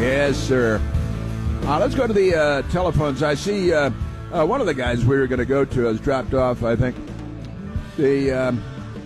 Yes, sir. Let's go to the telephones. I see one of the guys we were going to go to has dropped off, I think. There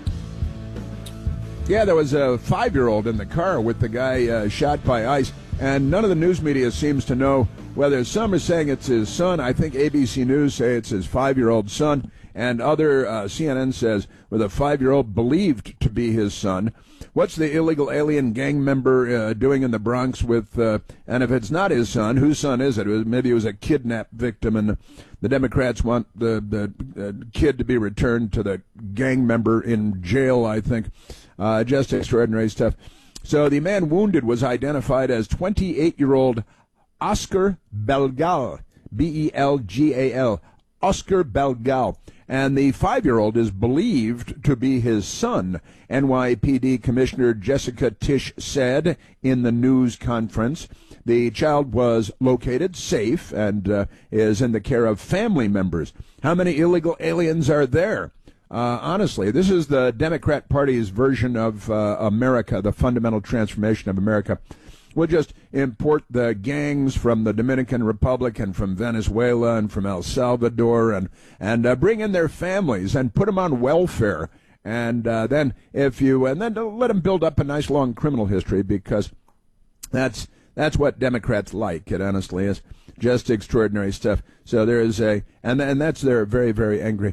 was a 5-year-old in the car with the guy shot by ICE, and none of the news media seems to know whether some are saying it's his son. I think ABC News say it's his 5-year-old son, and other CNN says with a 5-year-old believed to be his son. What's the illegal alien gang member doing in the Bronx with, and if it's not his son, whose son is it? Maybe it was a kidnapped victim, and the Democrats want the kid to be returned to the gang member in jail, I think. Just extraordinary stuff. So the man wounded was identified as 28-year-old Oscar Belgal, B-E-L-G-A-L, Oscar Belgal. And the 5-year-old is believed to be his son, NYPD Commissioner Jessica Tisch said in the news conference. The child was located safe and is in the care of family members. How many illegal aliens are there? Honestly, this is the Democrat Party's version of America, the fundamental transformation of America. We'll just import the gangs from the Dominican Republic and from Venezuela and from El Salvador and bring in their families and put them on welfare. And then let them build up a nice long criminal history, because that's what Democrats like. It honestly is just extraordinary stuff. So there is and that's they're very, very angry.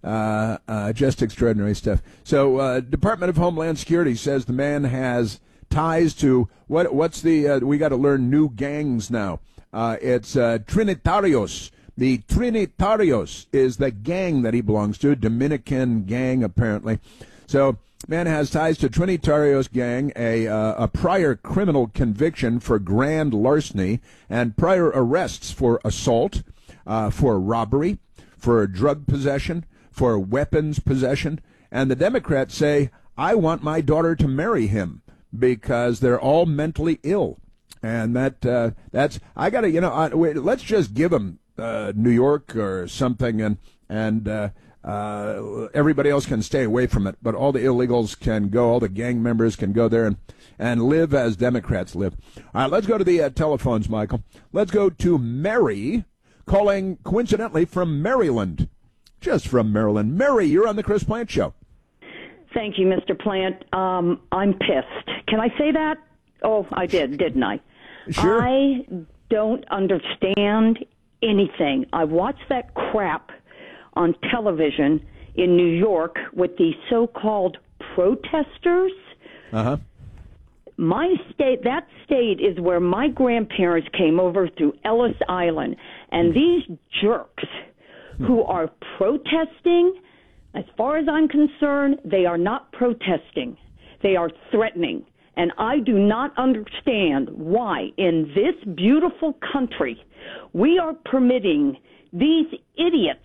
Just extraordinary stuff. So Department of Homeland Security says the man has ties to what's the we got to learn new gangs now. It's Trinitarios. The Trinitarios is the gang that he belongs to, Dominican gang apparently. So man has ties to Trinitarios gang, a prior criminal conviction for grand larceny and prior arrests for assault, for robbery, for drug possession, for weapons possession. And the Democrats say, I want my daughter to marry him, because they're all mentally ill. And that's I got to, let's just give them New York or something, and everybody else can stay away from it. But all the illegals can go, all the gang members can go there and live as Democrats live. All right, let's go to the telephones, Michael. Let's go to Mary, calling coincidentally from Maryland. Just from Maryland. Mary, you're on the Chris Plant Show. Thank you, Mr. Plant. I'm pissed. Can I say that? Oh, I did, didn't I? Sure. I don't understand anything. I watched that crap on television in New York with the so-called protesters. Uh-huh. My state, that state is where my grandparents came over through Ellis Island. And these jerks who are protesting, as far as I'm concerned, they are not protesting. They are threatening. And I do not understand why in this beautiful country we are permitting these idiots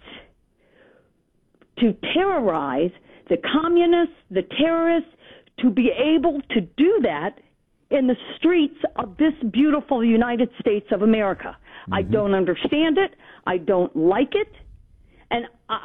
to terrorize the communists, the terrorists, to be able to do that in the streets of this beautiful United States of America. Mm-hmm. I don't understand it. I don't like it. And